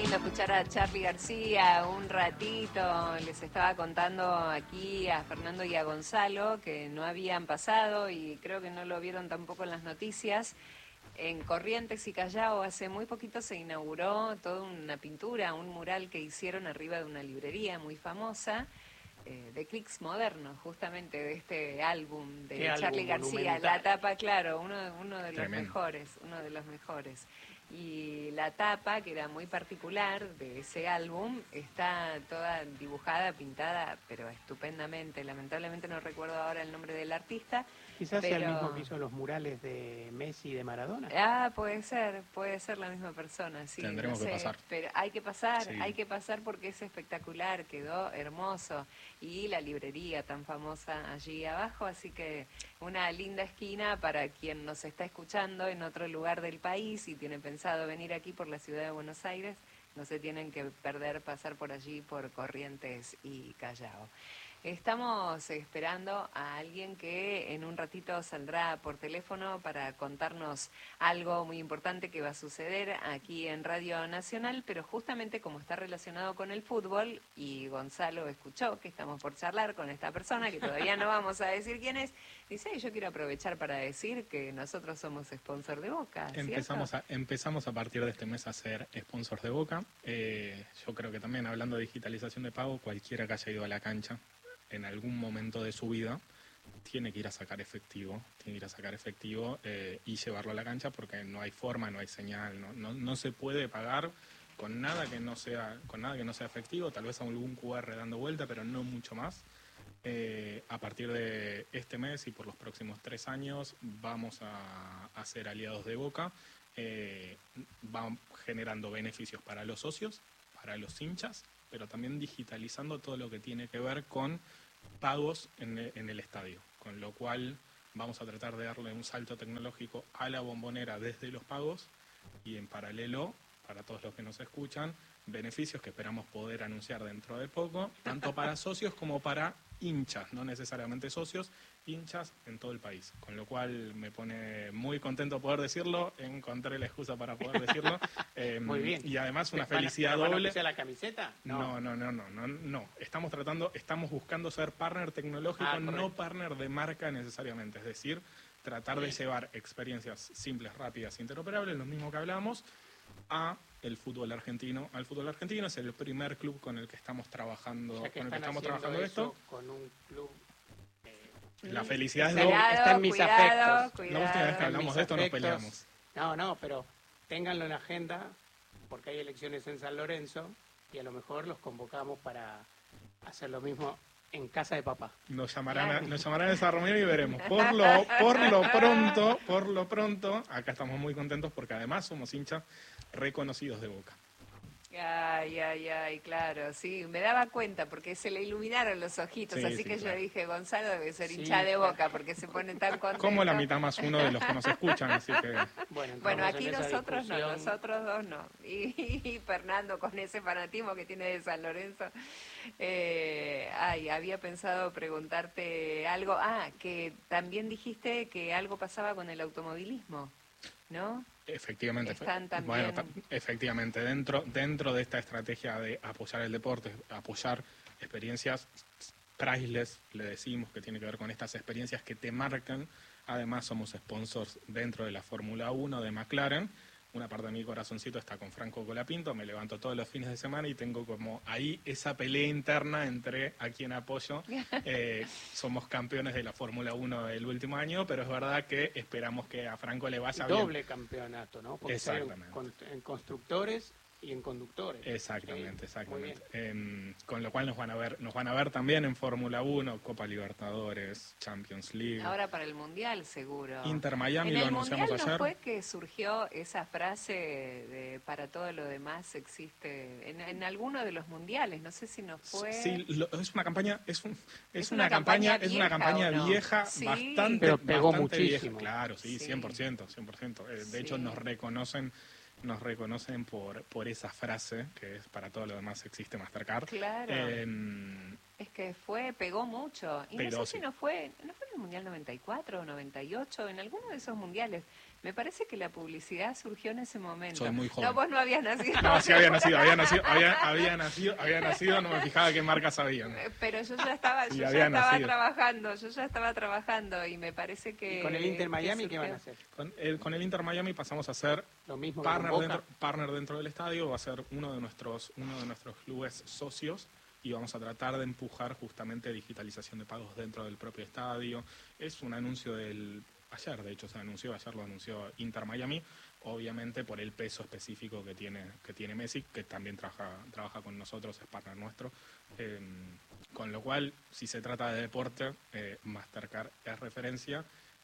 lindo escuchar a Charly García un ratito. Les estaba contando aquí a Fernando y a Gonzalo que no habían pasado y creo que no lo vieron tampoco en las noticias. En Corrientes y Callao hace muy poquito se inauguró toda una pintura, un mural que hicieron arriba de una librería muy famosa, de Clics Modernos, justamente de este álbum de Charly García. La tapa, claro, uno de los mejores, uno de los mejores. Y la tapa, que era muy particular de ese álbum, está toda dibujada, pintada, pero estupendamente. Lamentablemente no recuerdo ahora el nombre del artista. Quizás sea el mismo que hizo los murales de Messi y de Maradona. Ah, puede ser la misma persona, sí. Tendremos que pasar. Pero hay que pasar porque es espectacular, quedó hermoso. Y la librería tan famosa allí abajo, así que una linda esquina para quien nos está escuchando en otro lugar del país y tiene pensado venir aquí por la ciudad de Buenos Aires, no se tienen que perder pasar por allí, por Corrientes y Callao. Estamos esperando a alguien que en un ratito saldrá por teléfono para contarnos algo muy importante que va a suceder aquí en Radio Nacional, pero justamente como está relacionado con el fútbol, y Gonzalo escuchó que estamos por charlar con esta persona, que todavía no vamos a decir quién es, dice, yo quiero aprovechar para decir que nosotros somos sponsor de Boca, ¿cierto? Empezamos a partir de este mes a ser sponsor de Boca. Yo creo que también, hablando de digitalización de pago, cualquiera que haya ido a la cancha en algún momento de su vida tiene que ir a sacar efectivo, y llevarlo a la cancha, porque no hay forma, no hay señal, no se puede pagar con nada que no sea efectivo, tal vez algún QR dando vuelta, pero no mucho más. A partir de este mes y por los próximos 3 años vamos a ser aliados de Boca. Va generando beneficios para los socios, para los hinchas, pero también digitalizando todo lo que tiene que ver con pagos en el estadio, con lo cual vamos a tratar de darle un salto tecnológico a la Bombonera desde los pagos y en paralelo, para todos los que nos escuchan, beneficios que esperamos poder anunciar dentro de poco, tanto para socios como para hinchas, no necesariamente socios, hinchas en todo el país, con lo cual me pone muy contento poder decirlo, encontré la excusa para poder decirlo. Muy bien. Y además una felicidad doble. ¿Van a la camiseta? No. Estamos buscando ser partner tecnológico, no partner de marca necesariamente, es decir, tratar de llevar experiencias simples, rápidas, interoperables, lo mismo que hablábamos, al fútbol argentino. Es el primer club con el que estamos trabajando, esto. Con un club. La felicidad está en mis afectos. La última vez que hablamos de esto nos peleamos. No, pero ténganlo en la agenda, porque hay elecciones en San Lorenzo y a lo mejor los convocamos para hacer lo mismo en casa de papá. Nos llamarán a esa reunión y veremos. Por lo pronto, acá estamos muy contentos porque además somos hinchas reconocidos de Boca. Ay, claro, sí, me daba cuenta porque se le iluminaron los ojitos, así que claro. Yo dije, Gonzalo debe ser hincha de Boca porque se pone tan contento. Como la mitad más uno de los que nos escuchan, así que... Bueno, aquí nosotros dos no. Y Fernando con ese fanatismo que tiene de San Lorenzo. Había pensado preguntarte algo. Que también dijiste que algo pasaba con el automovilismo, ¿no? Efectivamente, efectivamente, dentro de esta estrategia de apoyar el deporte, apoyar experiencias priceless, le decimos, que tiene que ver con estas experiencias que te marcan. Además somos sponsors dentro de la Fórmula 1 de McLaren. Una parte de mi corazoncito está con Franco Colapinto, me levanto todos los fines de semana y tengo como ahí esa pelea interna entre a quién apoyo. Somos campeones de la Fórmula 1 del último año, pero es verdad que esperamos que a Franco le vaya bien. Doble campeonato, ¿no? Porque exactamente. En constructores y en conductores. Exactamente. Con lo cual nos van a ver también en Fórmula 1, Copa Libertadores, Champions League. Ahora para el Mundial seguro. Inter Miami lo anunciamos ayer. ¿No fue que surgió esa frase de para todo lo demás existe en alguno de los mundiales? No sé si no fue. Sí, es una campaña, es una campaña vieja, ¿Sí? bastante, pero pegó bastante muchísimo. Vieja. Claro, sí. 100%. De hecho nos reconocen por esa frase, que es para todo lo demás existe Mastercard. Claro. Es que pegó mucho. Y Pero no sé si sí. no fue en el Mundial 94 o 98, en alguno de esos mundiales. Me parece que la publicidad surgió en ese momento. Soy muy joven. No, vos no habías nacido. No, sí había nacido, no me fijaba qué marcas habían. Pero yo ya estaba, Sí, yo ya había estaba nacido. trabajando, yo ya estaba trabajando y me parece que... ¿Y con el Inter Miami que qué van a surgió. hacer? Con el Inter Miami pasamos a ser Lo mismo que con Boca. partner dentro del estadio, va a ser uno de nuestros clubes socios y vamos a tratar de empujar justamente digitalización de pagos dentro del propio estadio. Es un anuncio ayer, de hecho ayer lo anunció Inter Miami, obviamente por el peso específico que tiene Messi, que también trabaja con nosotros, es partner nuestro. Con lo cual, si se trata de deporte, Mastercard es referencia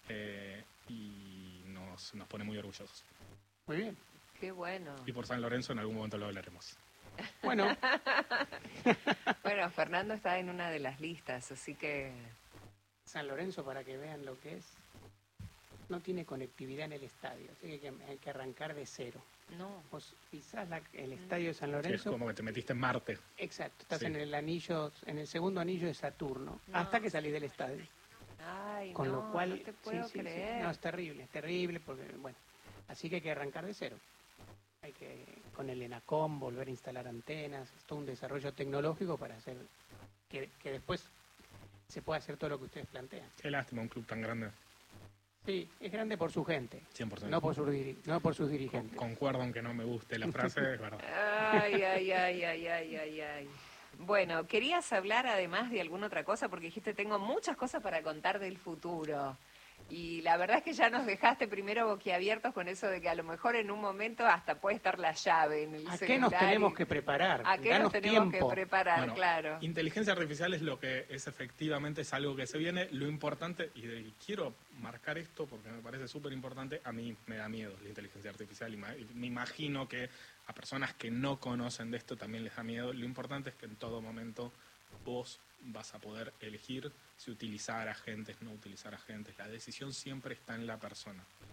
y nos pone muy orgullosos. Muy bien. Qué bueno. Y por San Lorenzo en algún momento lo hablaremos. Bueno, Bueno, Fernando está en una de las listas, así que... San Lorenzo, para que vean lo que es, no tiene conectividad en el estadio, así que hay que arrancar de cero. No. Vos pisás el estadio de San Es Lorenzo, como que te metiste en Marte. exacto, estás Sí. en el segundo anillo de Saturno, No. hasta que salís del estadio. Ay, Con no, lo cual, no te puedo sí, creer. no, es terrible, porque, bueno, así que hay que arrancar de cero. Hay que, con el ENACOM, volver a instalar antenas, es todo un desarrollo tecnológico para hacer que después se pueda hacer todo lo que ustedes plantean. Qué lástima un club tan grande. Sí, es grande por su gente, 100%. no por sus dirigentes. Concuerdo, aunque no me guste la frase, es verdad. Ay, ay, ay, ay, ay, ay, ay. Bueno, querías hablar además de alguna otra cosa porque dijiste tengo muchas cosas para contar del futuro. Y la verdad es que ya nos dejaste primero boquiabiertos con eso de que a lo mejor en un momento hasta puede estar la llave en el ¿A celular. qué nos tenemos que preparar? ¿A qué Danos nos tenemos tiempo. que preparar? Bueno, Claro. inteligencia artificial es lo que es efectivamente, es algo que se viene. Lo importante, y quiero marcar esto porque me parece súper importante, a mí me da miedo la inteligencia artificial y me imagino que a personas que no conocen de esto también les da miedo. Lo importante es que en todo momento vos vas a poder elegir si utilizar agentes, no utilizar agentes. La decisión siempre está en la persona.